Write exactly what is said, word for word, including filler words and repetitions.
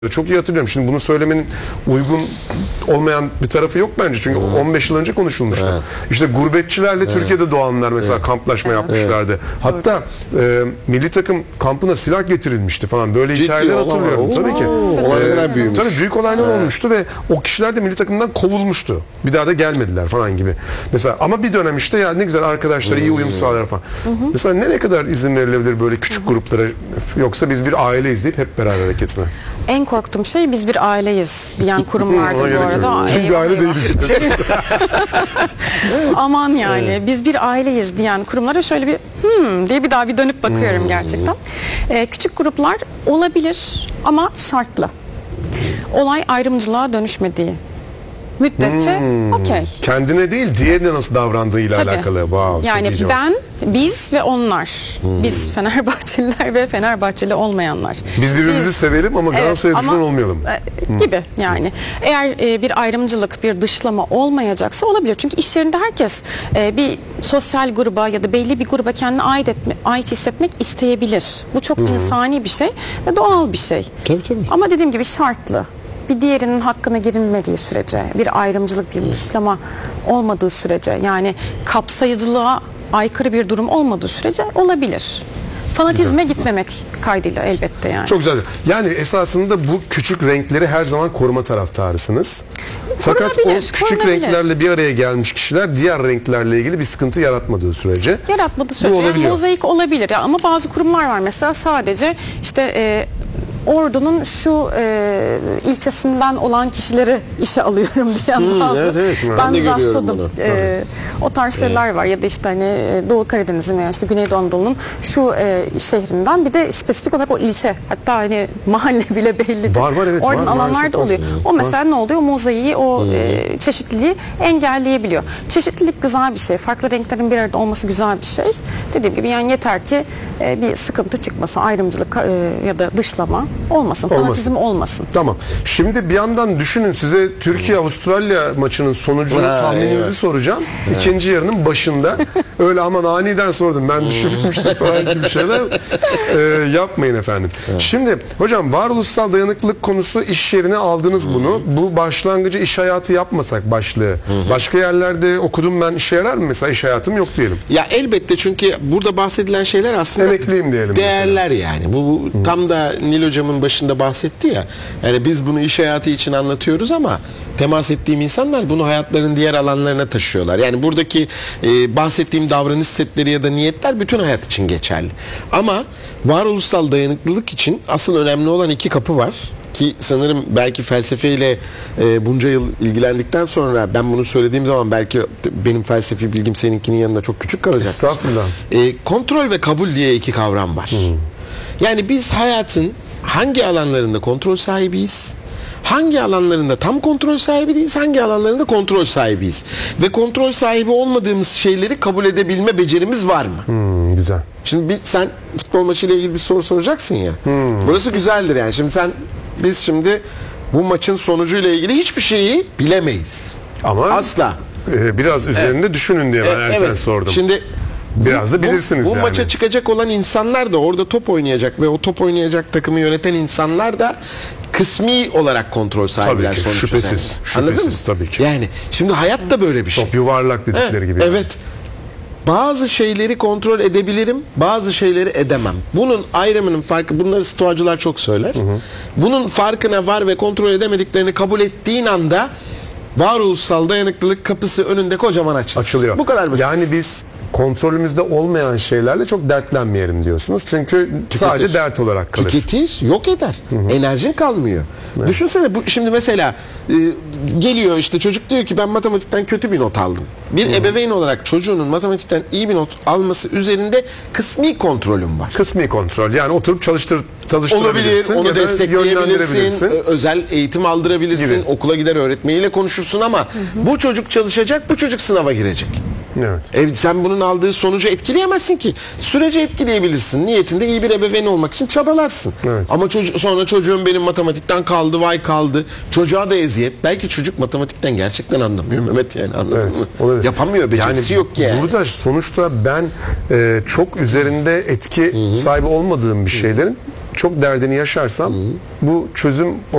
Çok iyi hatırlıyorum. Şimdi bunu söylemenin uygun olmayan bir tarafı yok bence. Çünkü hmm. on beş yıl önce konuşulmuştu. Evet. İşte gurbetçilerle evet. Türkiye'de doğanlar mesela evet. kamplaşma evet. yapmışlardı. Evet. Hatta e, milli takım kampına silah getirilmişti falan. Böyle ciddi hikayeler hatırlıyorum. Oo. Tabii ki. Olaylar ee, büyümüş. Tabii büyük olaylar evet. olmuştu ve o kişiler de milli takımdan kovulmuştu. Bir daha da gelmediler falan gibi. Mesela ama bir dönem işte ya ne güzel arkadaşlar hmm. iyi uyum sağlar falan. Hmm. Mesela nereye kadar izin verilebilir böyle küçük hmm. gruplara, yoksa biz bir aileyiz deyip hep beraber hareket mi? En korktuğum şey biz bir aileyiz diyen kurumlardı bu arada. Çünkü bir aile değiliz. Aman yani biz bir aileyiz diyen kurumlara şöyle bir hmm diye bir daha bir dönüp bakıyorum hmm. gerçekten. Ee, küçük gruplar olabilir ama şartlı. Olay ayrımcılığa dönüşmediği müddetçe hmm. okey. Kendine değil diğerine nasıl davrandığıyla Tabii. alakalı. Wow, yani ben, biz ve onlar. Hmm. Biz Fenerbahçeliler ve Fenerbahçeli olmayanlar. Biz birbirimizi biz, sevelim ama Galatasaray'a evet, düşman olmayalım. E, gibi hmm. yani. Eğer e, bir ayrımcılık, bir dışlama olmayacaksa olabilir. Çünkü iş yerinde herkes e, bir sosyal gruba ya da belli bir gruba kendine ait, etme, ait hissetmek isteyebilir. Bu çok hmm. insani bir şey ve doğal bir şey. Tabii, tabii. Ama dediğim gibi şartlı. Bir diğerinin hakkına girilmediği sürece, bir ayrımcılık, bir dışlama olmadığı sürece, yani kapsayıcılığa aykırı bir durum olmadığı sürece olabilir. Fanatizme gitmemek kaydıyla elbette yani. Çok güzel. Yani esasında bu küçük renkleri her zaman koruma taraftarısınız. Fakat o küçük renklerle bir araya gelmiş kişiler diğer renklerle ilgili bir sıkıntı yaratmadığı sürece yaratmadığı sürece yani mozaik olabilir ya. Ama bazı kurumlar var mesela sadece işte e, Ordu'nun şu e, ilçesinden olan kişileri işe alıyorum diyen hmm, bazı evet, evet, ben, ben rastladım. E, o tarz şeyler evet. var ya da işte hani Doğu Karadeniz'in veya işte Güneydoğu Anadolu'nun şu e, şehrinden bir de spesifik olarak o ilçe, hatta hani mahalle bile bellidir. Var var evet. Oradan var, alanlar da oluyor. Var. O mesela var. Ne oluyor? Mozaiği, o hmm. e, çeşitliliği engelleyebiliyor. Çeşitlilik güzel bir şey. Farklı renklerin bir arada olması güzel bir şey. Dediğim gibi yani yeter ki e, bir sıkıntı çıkmasın, ayrımcılık e, ya da dışlama olmasın, fanatizm olmasın. Tamam. Şimdi bir yandan düşünün, size Türkiye-Avustralya maçının sonucunu ha, tahmininizi evet. soracağım. Evet. İkinci yarının başında. Öyle aman aniden sordum. Ben düşünmüştüm falan gibi şeyler. Ee, yapmayın efendim. Evet. Şimdi hocam varoluşsal dayanıklılık konusu, iş yerine aldınız Hı-hı. bunu. Bu başlangıcı iş hayatı yapmasak başlığı. Hı-hı. Başka yerlerde okudum ben, işe yarar mı? Mesela iş hayatım yok diyelim. Ya elbette, çünkü burada bahsedilen şeyler aslında emekliyim diyelim. Değerler mesela. Yani. Bu, bu tam da Nil hocamın başında bahsetti ya. Yani biz bunu iş hayatı için anlatıyoruz ama temas ettiğim insanlar bunu hayatlarının diğer alanlarına taşıyorlar. Yani buradaki e, bahsettiğim davranış setleri ya da niyetler bütün hayat için geçerli. Ama varoluşsal dayanıklılık için asıl önemli olan iki kapı var. Ki sanırım belki felsefeyle e, bunca yıl ilgilendikten sonra ben bunu söylediğim zaman belki benim felsefi bilgim seninkinin yanında çok küçük kalacak. Estağfurullah. E, kontrol ve kabul diye iki kavram var. Hmm. Yani biz hayatın hangi alanlarında kontrol sahibiyiz? Hangi alanlarında tam kontrol sahibi değiliz? Hangi alanlarında kontrol sahibiyiz? Ve kontrol sahibi olmadığımız şeyleri kabul edebilme becerimiz var mı? Hmm, güzel. Şimdi bir, sen futbol maçıyla ilgili bir soru soracaksın ya. Hmm. Burası güzeldir yani. Şimdi sen biz şimdi bu maçın sonucuyla ilgili hiçbir şeyi bilemeyiz. Ama asla. E, biraz üzerinde evet. düşünün diye ben e, erken evet. sordum. Şimdi biraz da bilirsiniz bu, bu yani. Bu maça çıkacak olan insanlar da, orada top oynayacak ve o top oynayacak takımı yöneten insanlar da kısmi olarak kontrol sahibiler sonuçta. Şüphesiz. Şüphesiz tabii ki. Yani şimdi hayat da böyle bir şey. Top yuvarlak dedikleri evet, gibi. Evet. Bazı şeyleri kontrol edebilirim, bazı şeyleri edemem. Bunun ayrımının farkı, bunları stoacılar çok söyler. Hı hı. Bunun farkına var ve kontrol edemediklerini kabul ettiğin anda varoluşsal dayanıklılık kapısı önünde kocaman açılır. Açılıyor. Bu kadar basit. Yani biz kontrolümüzde olmayan şeylerle çok dertlenmeyelim diyorsunuz. Çünkü tüketir. Sadece dert olarak kalır. Tüketir, yok eder. Hı hı. Enerjin kalmıyor. Evet. Düşünsene, bu şimdi mesela e, geliyor işte çocuk diyor ki ben matematikten kötü bir not aldım. Bir hı. ebeveyn olarak çocuğunun matematikten iyi bir not alması üzerinde kısmi kontrolüm var. Kısmi kontrol. Yani oturup çalıştır, çalıştırabilirsin. Olabilir, onu destekleyebilirsin, özel eğitim aldırabilirsin, gibi. Okula gider öğretmeniyle konuşursun ama hı hı. bu çocuk çalışacak, bu çocuk sınava girecek. Evet. E, sen bunun aldığı sonucu etkileyemezsin ki. Süreci etkileyebilirsin. Niyetinde iyi bir ebeveyn olmak için çabalarsın. Evet. Ama çocuğu, sonra çocuğum benim matematikten kaldı, vay kaldı. Çocuğa da eziyet. Belki çocuk matematikten gerçekten anlamıyor Mehmet, yani anladın evet, mı? Olabilir. Yapamıyor, becerisi yani yok ki yani. Burada sonuçta ben e, çok üzerinde etki Hı-hı. sahibi olmadığım bir şeylerin çok derdini yaşarsam bu çözüm